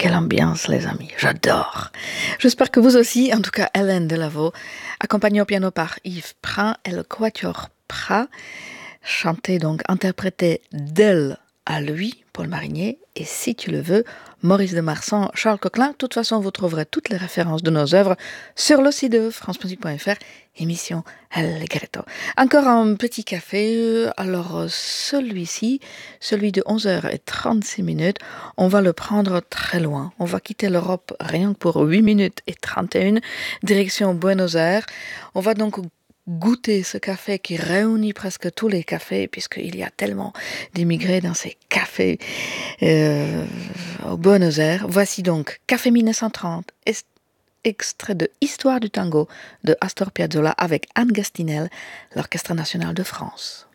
quelle ambiance les amis, j'adore. J'espère que vous aussi, en tout cas Hélène Delaveau, accompagnée au piano par Yves Prin et le quatuor Prat, chanté donc, interprété d'elle à lui, Paul Marigné, et si tu le veux, Maurice de Marsan, Charles Coquelin. De toute façon, vous trouverez toutes les références de nos œuvres sur le site de francemusique.fr, émission Allegretto. Encore un petit café, alors celui-ci, celui de 11h36, on va le prendre très loin. On va quitter l'Europe rien que pour 8 minutes et 31, direction Buenos Aires. On va donc goûter ce café qui réunit presque tous les cafés, puisqu'il y a tellement d'immigrés dans ces cafés au Buenos Aires. Voici donc Café 1930, extrait de Histoire du tango de Astor Piazzolla avec Anne Gastinel, l'Orchestre national de France.